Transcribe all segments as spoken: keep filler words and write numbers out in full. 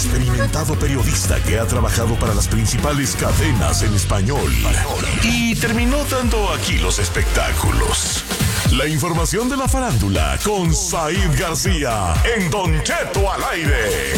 experimentado periodista que ha trabajado para las principales cadenas en español y terminó dando aquí los espectáculos. La información de la farándula con Said García en Don Cheto al aire.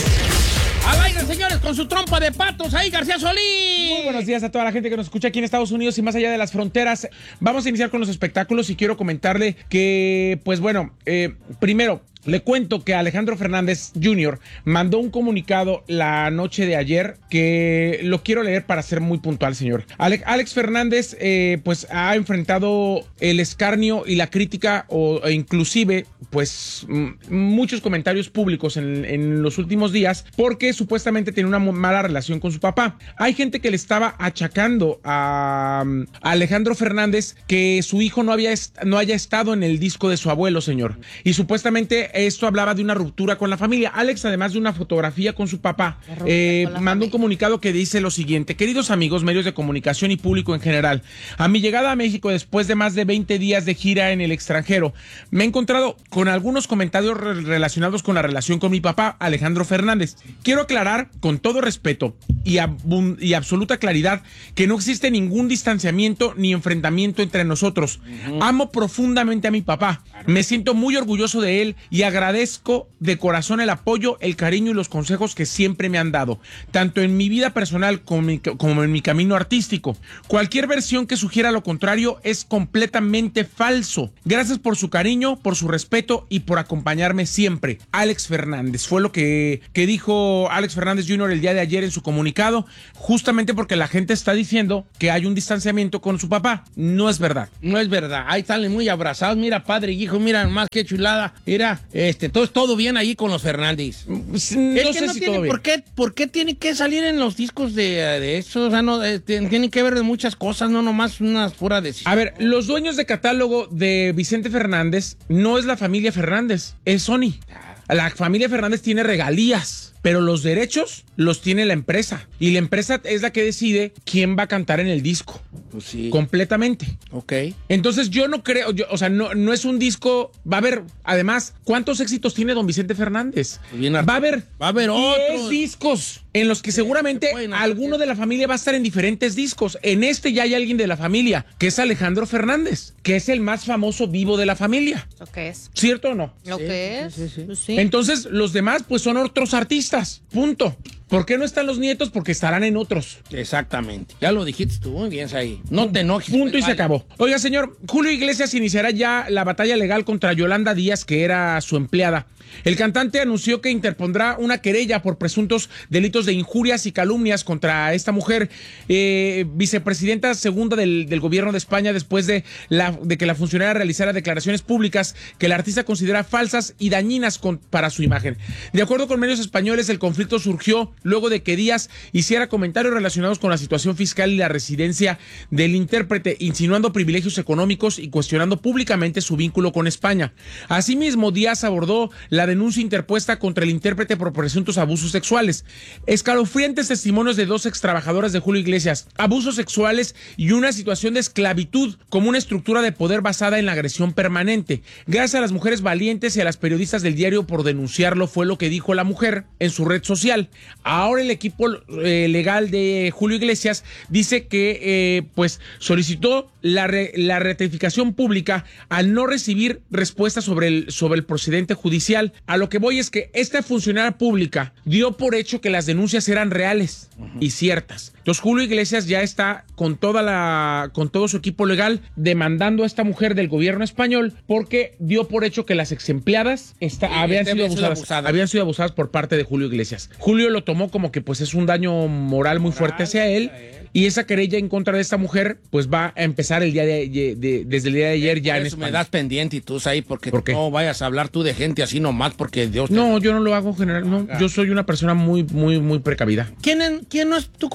Al aire, señores, con su trompa de patos, ahí García Solís. Muy buenos días a toda la gente que nos escucha aquí en Estados Unidos y más allá de las fronteras. Vamos a iniciar con los espectáculos y quiero comentarle que, pues bueno, eh, primero, le cuento que Alejandro Fernández junior mandó un comunicado la noche de ayer que lo quiero leer para ser muy puntual, señor. Ale- Alex Fernández, eh, pues ha enfrentado el escarnio y la crítica o e inclusive, pues, m- muchos comentarios públicos en, en los últimos días porque supuestamente tiene una mala relación con su papá. Hay gente que le estaba achacando a, a Alejandro Fernández que su hijo no, había est- no haya estado en el disco de su abuelo, señor. Y supuestamente esto hablaba de una ruptura con la familia. Alex, además de una fotografía con su papá, eh, mandó un comunicado que dice lo siguiente: queridos amigos, medios de comunicación y público en general, a mi llegada a México después de más de veinte días de gira en el extranjero, me he encontrado con algunos comentarios re- relacionados con la relación con mi papá, Alejandro Fernández. Quiero aclarar con todo respeto y, abun- y absoluta claridad que no existe ningún distanciamiento ni enfrentamiento entre nosotros. Uh-huh. Amo profundamente a mi papá. Me siento muy orgulloso de él y agradezco de corazón el apoyo, el cariño y los consejos que siempre me han dado, tanto en mi vida personal como, mi, como en mi camino artístico. Cualquier versión que sugiera lo contrario es completamente falso. Gracias por su cariño, por su respeto y por acompañarme siempre. Alex Fernández. Fue lo que, que dijo Alex Fernández junior el día de ayer en su comunicado, justamente porque la gente está diciendo que hay un distanciamiento con su papá. No es verdad. No es verdad. Ahí salen muy abrazados. Mira, padre y hijo, mira más que chulada. Mira, este, todo, todo bien ahí con los Fernández. No es sé que no si tiene todo bien. por qué, por qué tiene que salir en los discos de, de eso. O sea, no, eh, tiene que ver de muchas cosas, no nomás unas pura decisión. A ver, los dueños de catálogo de Vicente Fernández no es la familia Fernández, es Sony. La familia Fernández tiene regalías, pero los derechos los tiene la empresa. Y la empresa es la que decide quién va a cantar en el disco. Pues sí. Completamente. Ok. Entonces yo no creo, yo, o sea, no, no es un disco. Va a haber, además, ¿cuántos éxitos tiene don Vicente Fernández? Bien, va a haber, va a haber diez otros discos en los que seguramente bueno, alguno de la familia va a estar en diferentes discos. En este ya hay alguien de la familia, que es Alejandro Fernández, que es el más famoso vivo de la familia. ¿Lo que es? ¿Cierto o no? ¿Lo Sí, que es? sí, sí, sí. Pues sí. Entonces, los demás, pues son otros artistas. Punto. ¿Por qué no están los nietos? Porque estarán en otros. Exactamente. Ya lo dijiste tú, muy bien ahí. No te enojes. Punto pues, y se vale. acabó. Oiga, señor, Julio Iglesias iniciará ya la batalla legal contra Yolanda Díaz, que era su empleada. El cantante anunció que interpondrá una querella por presuntos delitos de injurias y calumnias contra esta mujer, eh, vicepresidenta segunda del, del gobierno de España, después de, la, de que la funcionaria realizara declaraciones públicas que el artista considera falsas y dañinas con, para su imagen. De acuerdo con medios españoles, el conflicto surgió luego de que Díaz hiciera comentarios relacionados con la situación fiscal y la residencia del intérprete, insinuando privilegios económicos y cuestionando públicamente su vínculo con España. Asimismo, Díaz abordó la denuncia interpuesta contra el intérprete por presuntos abusos sexuales. Escalofriantes testimonios de dos extrabajadoras de Julio Iglesias, abusos sexuales y una situación de esclavitud como una estructura de poder basada en la agresión permanente. Gracias a las mujeres valientes y a las periodistas del diario por denunciarlo, fue lo que dijo la mujer en su red social. Ahora el equipo eh, legal de Julio Iglesias dice que eh, pues solicitó la, re, la ratificación pública al no recibir respuesta sobre el, sobre el procedente judicial. A lo que voy es que esta funcionaria pública dio por hecho que las denuncias eran reales uh-huh. y ciertas. Entonces Julio Iglesias ya está con toda la, con todo su equipo legal demandando a esta mujer del gobierno español porque dio por hecho que las ex empleadas está, sí, habían, sido abusadas, abusada. habían sido abusadas por parte de Julio Iglesias. Julio lo tomó como que pues es un daño moral muy moral, fuerte hacia él. Y esa querella en contra de esta mujer, pues va a empezar el día de, de, de desde el día de ayer ya en España. Me das pendiente y tú ahí porque ¿Por qué? No vayas a hablar tú de gente así nomás porque Dios te... No, yo no lo hago general, no. Yo soy una persona muy, muy, muy precavida. ¿Quién, quién no es, tú conoces gente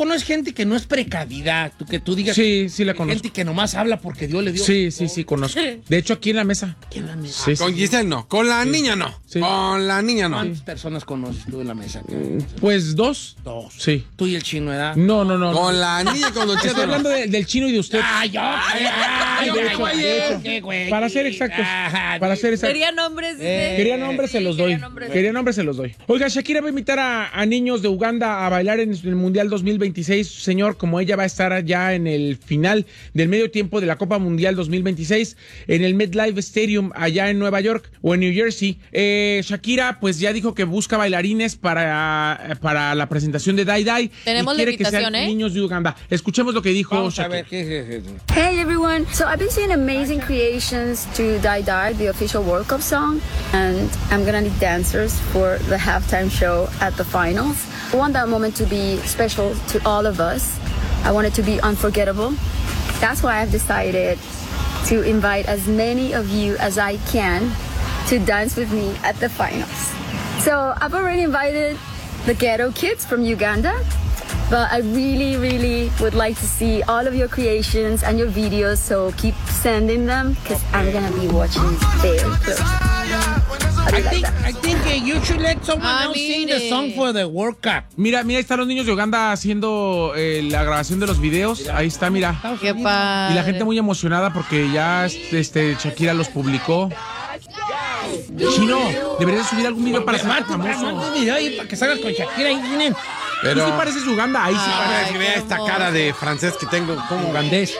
gente que no es precavida, tú, que tú digas. Sí, sí la conozco. Gente que nomás habla porque Dios le dio. Sí, sí, sí, conozco. De hecho, aquí en la mesa. ¿Aquí en la mesa? Sí, sí, Con Giselle no, con la niña no. Sí. Con la niña no. ¿Cuántas personas conoces tú en la mesa? Pues dos. Dos. Sí. Tú y el chino, ¿verdad? No, no, no. Con la niña y con Don Estoy Cheto no. hablando de- del chino y de usted. ¡Ay, yo! ¡Ay, ay, de hecho, ay, de hecho. qué güey! Para ser exactos. Ajá, Para ser exactos. Quería nombres. dice. Quería nombres, se los doy. Quería nombres. Quería nombres, se los doy. Oiga, Shakira va a invitar a, a niños de Uganda a bailar en el Mundial dos mil veintiséis. Señor, como ella va a estar ya en el final del medio tiempo de la Copa Mundial dos mil veintiséis en el MetLife Stadium allá en Nueva York o en New Jersey, eh, Shakira pues ya dijo que busca bailarines para, para la presentación de Die Die. Tenemos y la quiere que sean invitación, ¿eh? niños de Uganda. Escuchemos lo que dijo Vamos a Shakira. ver, ¿qué es eso? Hey everyone! So I've been seeing amazing creations to Die Die, the official World Cup song, and I'm gonna need dancers for the halftime show at the finals. I want that moment to be special to all of us. I want it to be unforgettable. That's why I've decided to invite as many of you as I can to dance with me at the finals. So I've already invited the Ghetto Kids from Uganda. But I really, really would like to see all of your creations and your videos, so keep sending them, because I'm going to be watching very close. How do I you like think, that? I think uh, you should let someone Ah, else sing mire. the song for the World Cup. Mira, mira, ahí están los niños de Uganda haciendo eh, la grabación de los videos. Ahí está, mira. Qué padre. Y la gente muy emocionada porque ya este Shakira los publicó. Chino, deberías subir algún video para ser Mate, famoso. mate un video ahí para que salgas con Shakira ahí, miren. Pero Pero sí pareces Uganda, ahí sí Ay, parece. que qué vea esta hermoso. cara de francés que tengo como Ugandés.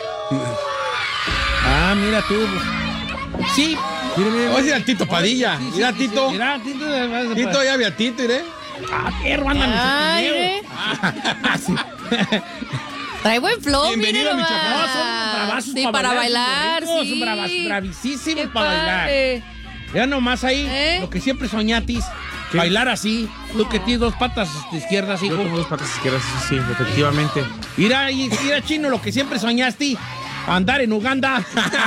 Ah, mira tú. Sí. Mire, mire, Oye, mira Tito Padilla. Sí, sí, Mira sí, sí. Tito. Mira, Tito. de- Tito, ya vi a Tito, iré. Ah, perro, andan en su Ay, video. ¿eh? Ah, sí. Trae buen flow, Bienvenido, mire mi nomás. No, son bravazos Sí, para bailar, esos sí. Son bravas, bravísimos Qué para bailar. padre. Ya nomás ahí, ¿Eh? lo que siempre soñatis, bailar así. Tú que tienes dos patas este, izquierdas, Yo hijo. tengo dos patas izquierdas, sí, sí, efectivamente. Mira, y- mira, chino, lo que siempre soñaste, andar en Uganda.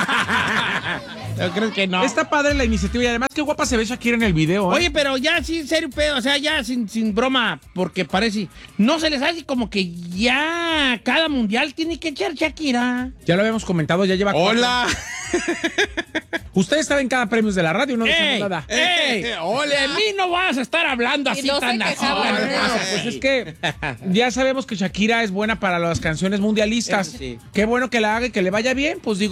Yo creo que no. Está padre la iniciativa y además qué guapa se ve Shakira en el video. ¿eh? Oye, pero ya, sí, en serio, pedo, o sea, ya sin, sin broma, porque parece, no se les hace como que ya cada mundial tiene que echar Shakira. Ya lo habíamos comentado, ya lleva. Hola. Usted estaba en cada premios de la radio, no decimos ¡Ey! nada. ¡Ey! Hola. De mí no vas a estar hablando Y así no se tan así. quejaba, tan ¿no? así. Pues es que ya sabemos que Shakira es buena para las canciones mundialistas. Eso sí. Qué bueno que la haga y que le vaya bien, pues digo.